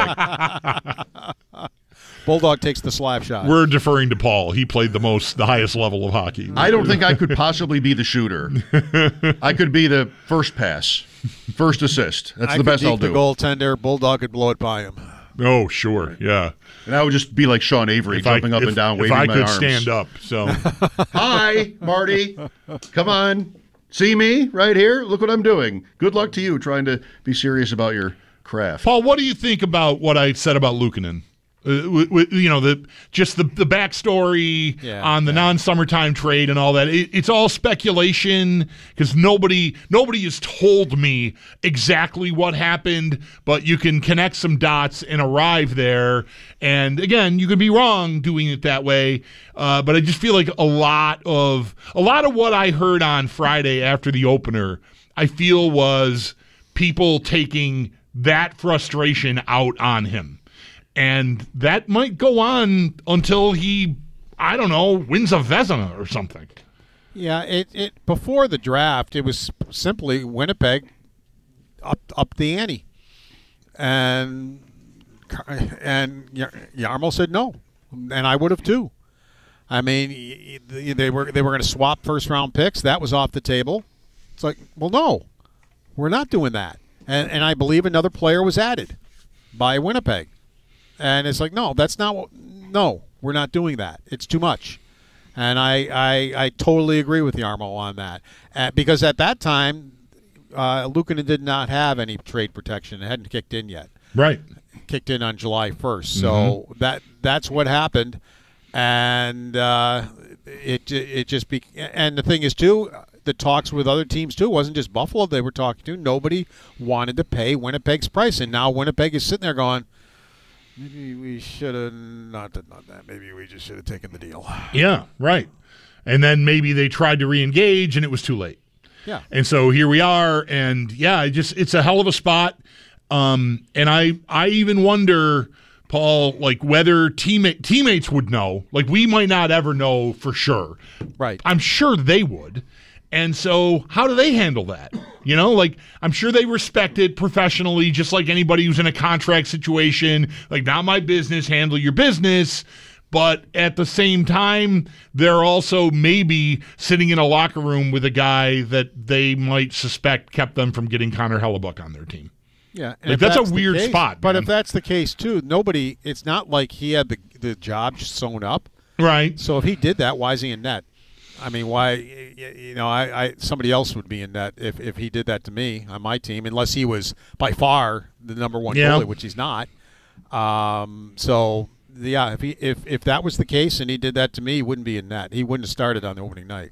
like? Bulldog takes the slap shot. We're deferring to Paul. He played the most, the highest level of hockey. I don't think I could possibly be the shooter. I could be the first pass, first assist. That's I the could best I'll deke do. the goaltender. Bulldog could blow it by him. Oh, sure, yeah. And I would just be like Sean Avery, If I- jumping up if- and down, if waving I my could arms. stand up, so. Hi, Marty. Come on. See me right here? Look what I'm doing. Good luck to you trying to be serious about your craft. Paul, what do you think about what I said about Luukkonen? Uh, w- w- you know, the just the the backstory Yeah, on the non-summertime trade and all that. It, it's all speculation because nobody nobody has told me exactly what happened, but you can connect some dots and arrive there. And again, you could be wrong doing it that way, uh, but I just feel like a lot of a lot of what I heard on Friday after the opener, I feel was people taking that frustration out on him. And that might go on until he, I don't know, wins a Vezina or something. Yeah, it, it before the draft, it was simply Winnipeg up up the ante, and and Jarmo said no, and I would have too. I mean, they were they were going to swap first round picks. That was off the table. It's like, well, no, we're not doing that. And and I believe another player was added by Winnipeg. And it's like, no, that's not what, no, we're not doing that. It's too much. And I I, I totally agree with Jarmo on that. Uh, because at that time, uh, Luukkonen did not have any trade protection. It hadn't kicked in yet. Right. Kicked in on July first. So Mm-hmm. that that's what happened. And uh, it it just be and the thing is too, the talks with other teams too, it wasn't just Buffalo they were talking to. Nobody wanted to pay Winnipeg's price, and now Winnipeg is sitting there going, maybe we should have not done that. Maybe we just should have taken the deal. Yeah, right. And then maybe they tried to re-engage and it was too late. Yeah. And so here we are, and yeah, it just it's a hell of a spot. Um, and I I even wonder, Paul, like whether teammate teammates would know. Like we might not ever know for sure. Right. I'm sure they would. And so how do they handle that? You know, like I'm sure they respect it professionally, just like anybody who's in a contract situation. Like, not my business, handle your business. But at the same time, they're also maybe sitting in a locker room with a guy that they might suspect kept them from getting Connor Hellebuck on their team. Yeah, and Like, if that's a the weird case- spot, But man. if that's the case too, nobody. It's not like he had the the job sewn up. Right. So if he did that, why is he in net? I mean, why? You know, I, I somebody else would be in net if, if he did that to me on my team, unless he was by far the number one Yeah. goalie, which he's not. Um, so yeah, if he if if that was the case and he did that to me, he wouldn't be in net. He wouldn't have started on the opening night.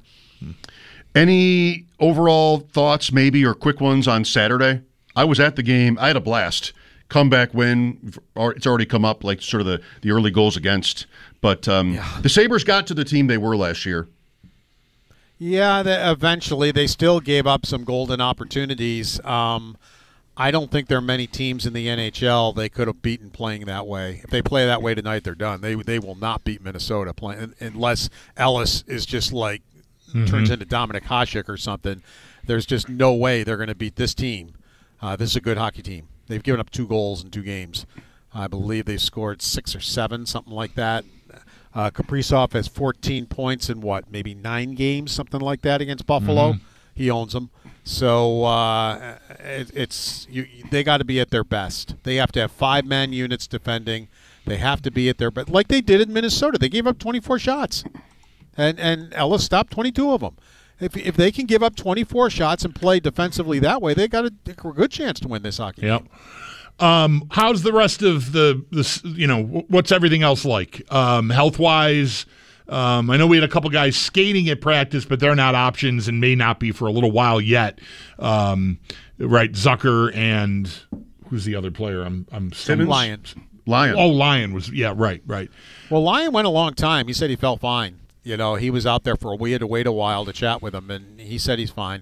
Any overall thoughts, maybe, or quick ones on Saturday? I was at the game. I had a blast. Comeback win. It's already come up, like sort of the, the early goals against. But um, the Sabres got to the team they were last year. Yeah, they, eventually they still gave up some golden opportunities. Um, I don't think there are many teams in the N H L they could have beaten playing that way. If they play that way tonight, they're done. They they will not beat Minnesota playing unless Ellis is just like Mm-hmm. turns into Dominic Hasek or something. There's just no way they're going to beat this team. Uh, this is a good hockey team. They've given up two goals in two games. I believe they've scored six or seven, something like that. Uh, Kaprizov has fourteen points in what, maybe nine games, something like that against Buffalo. Mhm. He owns them. So uh, it, it's you, they got to be at their best. They have to have five-man units defending. They have to be at their best, like they did in Minnesota. They gave up twenty-four shots, and and Ellis stopped twenty-two of them. If if they can give up twenty-four shots and play defensively that way, they got a, a good chance to win this hockey Yep. game. Um, how's the rest of the, the you know, what's everything else like? Um, health-wise, um, I know we had a couple guys skating at practice, but they're not options and may not be for a little while yet. Um, right, Zucker and who's the other player? I'm I'm Simmons? Lyon. Lyon. Oh, Lyon was yeah, right, right. Well, Lyon went a long time. He said he felt fine. You know, he was out there for a we had to wait a while to chat with him, and he said he's fine.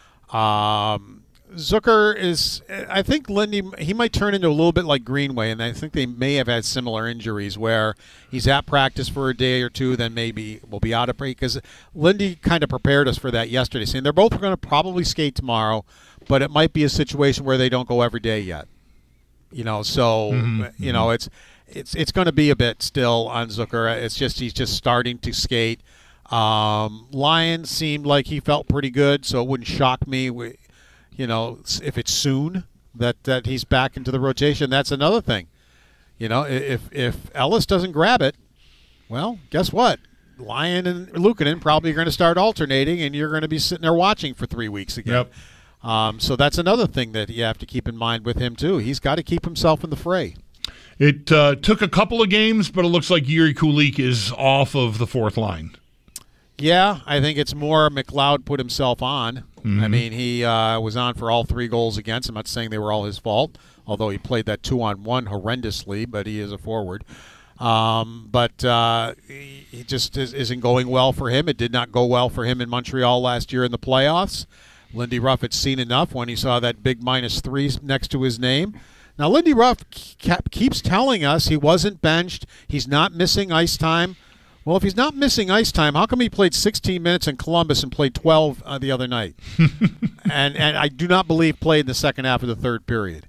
Um, Zucker is, I think Lindy, he might turn into a little bit like Greenway, and I think they may have had similar injuries where he's at practice for a day or two, then maybe will be out of break. Because Lindy kind of prepared us for that yesterday, saying they're both going to probably skate tomorrow, but it might be a situation where they don't go every day yet. You know, so, Mhm, you know, it's it's it's going to be a bit still on Zucker. It's just he's just starting to skate. Um, Lyon seemed like he felt pretty good, so it wouldn't shock me. We, you know, if it's soon that, that he's back into the rotation. That's another thing. You know, if if Ellis doesn't grab it, well, guess what? Lyon and Luukkonen probably are going to start alternating, and you're going to be sitting there watching for three weeks again. Yep. Um, so that's another thing that you have to keep in mind with him, too. He's got to keep himself in the fray. It uh, took a couple of games, but it looks like Jiri Kulich is off of the fourth line. Yeah, I think it's more McLeod put himself on. Mm-hmm. I mean, he uh, was on for all three goals against. I'm not saying they were all his fault, although he played that two-on-one horrendously, but he is a forward. Um, but uh, he, he just is, isn't going well for him. It did not go well for him in Montreal last year in the playoffs. Lindy Ruff had seen enough when he saw that big minus three next to his name. Now, Lindy Ruff kept, keeps telling us he wasn't benched. He's not missing ice time. Well, if he's not missing ice time, how come he played sixteen minutes in Columbus and played twelve uh, the other night? and and I do not believe played in the second half of the third period.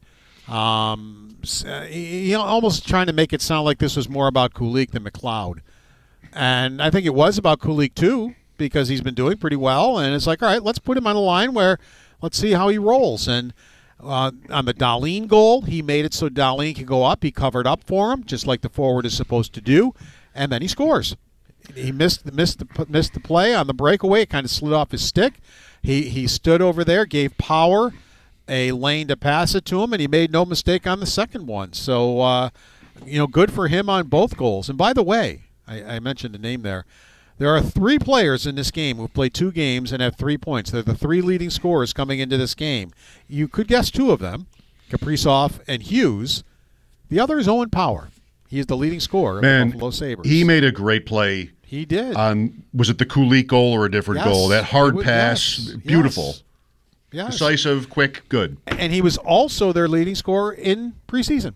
Um, he, he almost trying to make it sound like this was more about Kulich than McLeod. And I think it was about Kulich, too, because he's been doing pretty well. And it's like, all right, let's put him on a line where let's see how he rolls. And uh, on the Dahlin goal, he made it so Dahlin could go up. He covered up for him, just like the forward is supposed to do. And then he scores. He missed, missed, the, missed the play on the breakaway. It kind of slid off his stick. He, he stood over there, gave Power a lane to pass it to him, and he made no mistake on the second one. So, uh, you know, good for him on both goals. And by the way, I, I mentioned the name there. There are three players in this game who played two games and have three points. They're the three leading scorers coming into this game. You could guess two of them, Kaprizov and Hughes. The other is Owen Power. He is the leading scorer of Man, the Buffalo Sabres. He made a great play. He did. On was it the Kulich goal or a different Yes. goal? That hard It was- pass, yes. beautiful. Yes. Yes. Decisive, quick, good. And he was also their leading scorer in preseason.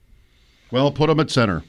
Well, put him at center.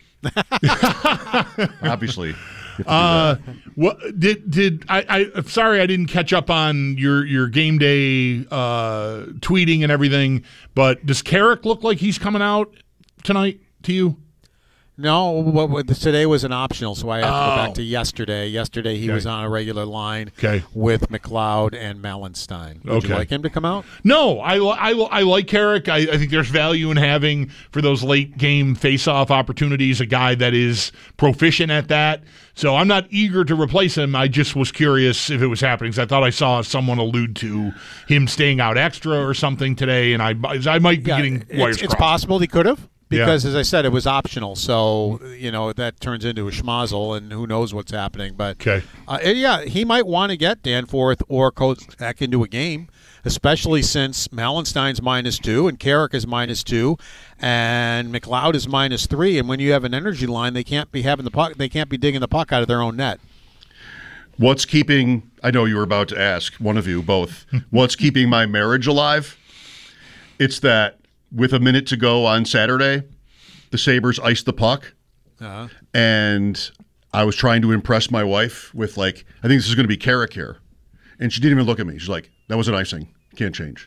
Obviously. Uh, what did did I? I I'm sorry I didn't catch up on your your game day uh, tweeting and everything. But does Carrick look like he's coming out tonight to you? No, what, what, today was an optional, so I have to Oh. go back to yesterday. Yesterday he Okay. was on a regular line Okay. with McLeod and Malenstein. Would Okay. you like him to come out? No, I, li- I, li- I like Carrick. I, I think there's value in having, for those late game face-off opportunities, a guy that is proficient at that. So I'm not eager to replace him. I just was curious if it was happening because I thought I saw someone allude to him staying out extra or something today, and I, I might be Yeah, getting wires it's, it's crossed. possible he could have. Yeah. Because, as I said, it was optional, so you know that turns into a schmozzle, and who knows what's happening. But Okay. uh, and yeah, he might want to get Danforth or Kozak into a game, especially since Malenstein's minus two and Carrick is minus two, and McLeod is minus three. And when you have an energy line, they can't be having the puck. They can't be digging the puck out of their own net. What's keeping, I know you were about to ask, one of you, both, what's keeping my marriage alive? It's that with a minute to go on Saturday, the Sabres iced the puck, Uh-huh. and I was trying to impress my wife with, like, I think this is going to be Carrick here. And she didn't even look at me. She's like, that was an icing. Can't change.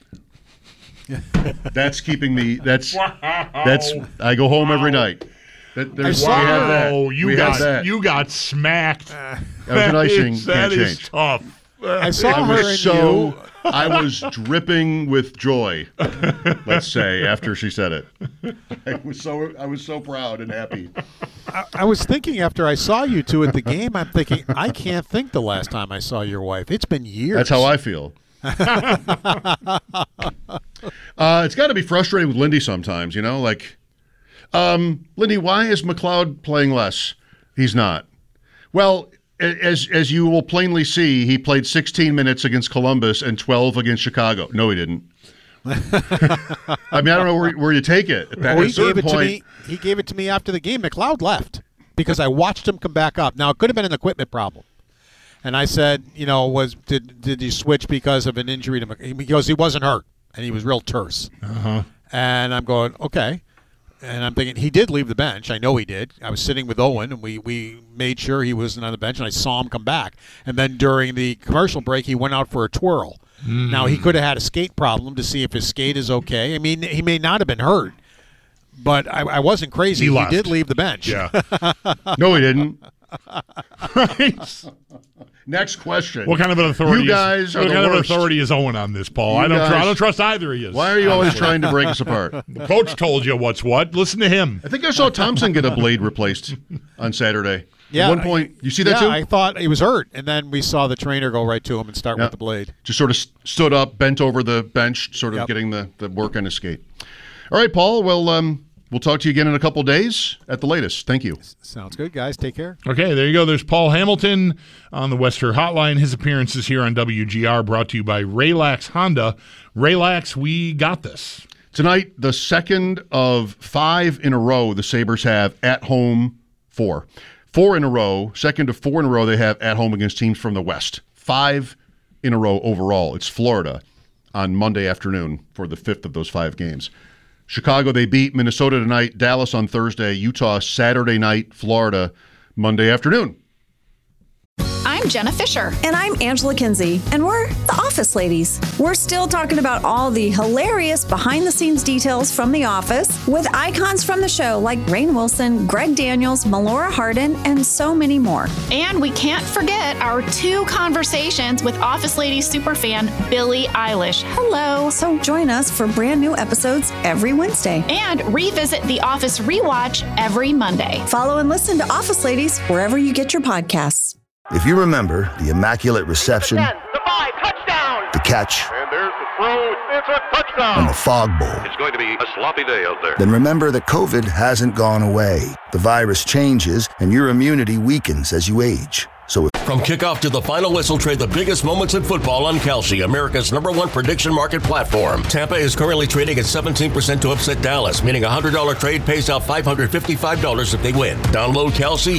That's keeping me, that's, that's, I go home every night. That, there's, wow. we have that. Oh, you we got have that. you got smacked. That was an icing. Is- Can't that is change. tough. I saw I her was and so you. I was dripping with joy. Let's say after she said it, I was so I was so proud and happy. I, I was thinking after I saw you two at the game, I'm thinking I can't think the last time I saw your wife. It's been years. That's how I feel. uh, it's got to be frustrating with Lindy sometimes, you know. Like, um, Lindy, why is McLeod playing less? He's not. Well, as as you will plainly see, he played sixteen minutes against Columbus and twelve against Chicago. No, he didn't. I mean, I don't know where, where you take it. At Well, a he certain gave it point, to me. He gave it to me after the game. McLeod left because I watched him come back up. Now it could have been an equipment problem, and I said, you know, was did did you switch because of an injury to Mc-? He goes, he wasn't hurt, and he was real terse. Uh-huh. And I'm going, okay. And I'm thinking, he did leave the bench. I know he did. I was sitting with Owen, and we, we made sure he wasn't on the bench, and I saw him come back. And then during the commercial break, he went out for a twirl. Mm. Now, he could have had a skate problem to see if his skate is okay. I mean, he may not have been hurt, but I, I wasn't crazy. He He, left. did leave the bench. Yeah. no, he didn't. Right. Next question. What kind of an authority? You guys is, are what the kind worst. of authority is Owen on this, Paul? You I don't. guys- Tr- I don't trust either of you. Why are you always trying to break us apart? The coach told you what's what. Listen to him. I think I saw Thompson get a blade replaced on Saturday. Yeah, At one point, you see that yeah, too? I thought he was hurt, and then we saw the trainer go right to him and start Yeah. with the blade. Just sort of st- stood up, bent over the bench, sort of Yep. getting the, the work on his skate. All right, Paul. Well, um, we'll talk to you again in a couple days at the latest. Thank you. Sounds good, guys. Take care. Okay, there you go. There's Paul Hamilton on the Wester Hotline. His appearances here on W G R brought to you by Raylax Honda. Raylax, we got this. Tonight, the second of five in a row the Sabres have at home four. Four in a row, second of four in a row they have at home against teams from the West. Five in a row overall. It's Florida on Monday afternoon for the fifth of those five games. Chicago, they beat Minnesota tonight, Dallas on Thursday, Utah Saturday night, Florida Monday afternoon. I'm Jenna Fisher. And I'm Angela Kinsey. And we're the Office Ladies. We're still talking about all the hilarious behind the scenes details from The Office with icons from the show like Rainn Wilson, Greg Daniels, Melora Hardin, and so many more. And we can't forget our two conversations with Office Ladies superfan Billie Eilish. Hello. So join us for brand new episodes every Wednesday. And revisit The Office Rewatch every Monday. Follow and listen to Office Ladies wherever you get your podcasts. If you remember the Immaculate Reception, The five, touchdown! the catch, And there's the throw. It's a touchdown! and the Fog Bowl, It's going to be a sloppy day out there. then remember that COVID hasn't gone away. The virus changes, and your immunity weakens as you age. So if From kickoff to the final whistle, trade the biggest moments in football on Kalshi, America's number one prediction market platform. Tampa is currently trading at seventeen percent to upset Dallas, meaning a one hundred dollars trade pays out five hundred fifty-five dollars if they win. Download Kalshi